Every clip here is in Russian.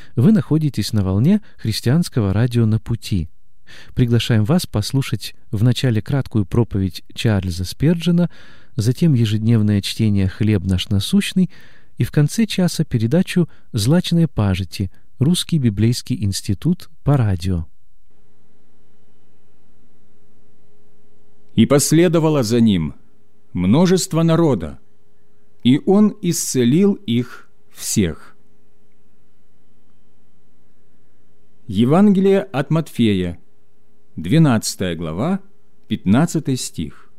Вы находитесь на волне христианского радио «На пути». Приглашаем вас послушать вначале краткую проповедь Чарльза Спирджена, затем ежедневное чтение «Хлеб наш насущный» и в конце часа передачу «Злачные пажити. Русский библейский институт» по радио. «И последовало за ним множество народа, и он исцелил их всех». Евангелие от Матфея, 12 глава, 15 стих.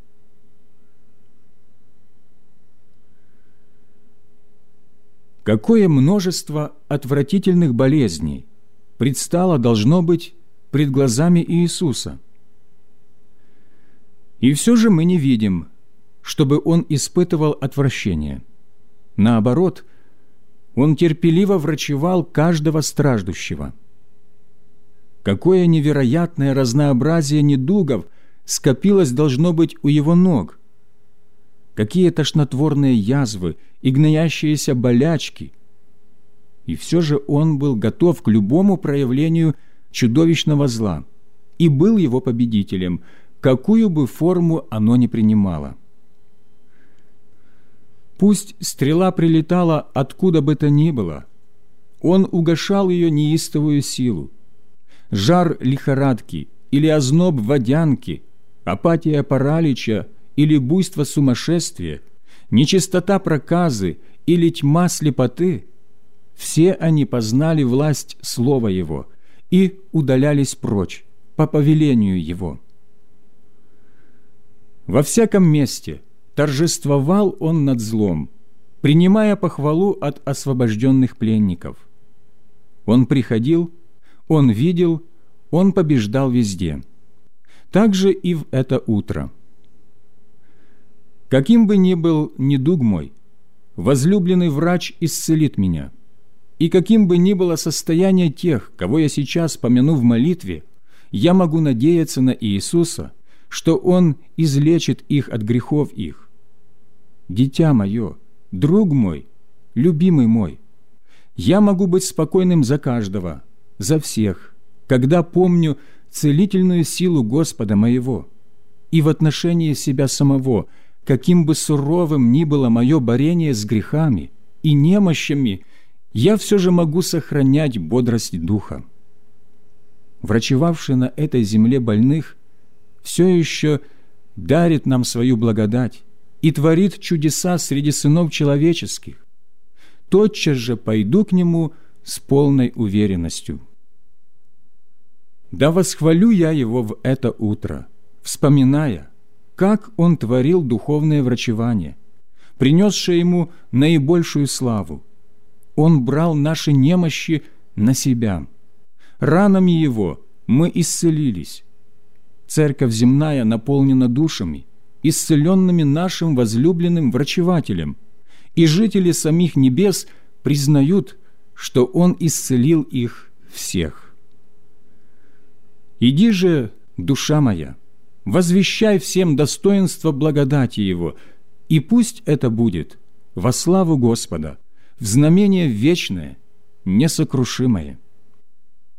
Какое множество отвратительных болезней предстало, должно быть, пред глазами Иисуса. И все же мы не видим, чтобы Он испытывал отвращение. Наоборот, Он терпеливо врачевал каждого страждущего. Какое невероятное разнообразие недугов скопилось, должно быть, у Его ног! Какие тошнотворные язвы и гноящиеся болячки! И все же Он был готов к любому проявлению чудовищного зла и был его победителем, какую бы форму оно ни принимало. Пусть стрела прилетала откуда бы то ни было, Он угашал ее неистовую силу. Жар лихорадки или озноб водянки, апатия паралича или буйство сумасшествия, нечистота проказы или тьма слепоты – все они познали власть Слова Его и удалялись прочь по повелению Его. Во всяком месте торжествовал Он над злом, принимая похвалу от освобожденных пленников. Он приходил, Он видел, Он побеждал везде. Так же и в это утро. Каким бы ни был недуг мой, возлюбленный врач исцелит меня. И каким бы ни было состояние тех, кого я сейчас помяну в молитве, я могу надеяться на Иисуса, что Он излечит их от грехов их. Дитя мое, друг мой, любимый мой, я могу быть спокойным за каждого, за всех, когда помню целительную силу Господа моего, и в отношении себя самого, каким бы суровым ни было мое борение с грехами и немощами, я все же могу сохранять бодрость духа. Врачевавший на этой земле больных все еще дарит нам свою благодать и творит чудеса среди сынов человеческих. Тотчас же пойду к Нему с полной уверенностью. Да восхвалю я Его в это утро, вспоминая, как Он творил духовное врачевание, принесшее Ему наибольшую славу. Он брал наши немощи на Себя. Ранами Его мы исцелились. Церковь земная наполнена душами, исцеленными нашим возлюбленным врачевателем, и жители самих небес признают, что Он исцелил их всех. Иди же, душа моя, возвещай всем достоинство благодати Его, и пусть это будет во славу Господа, в знамение вечное, несокрушимое.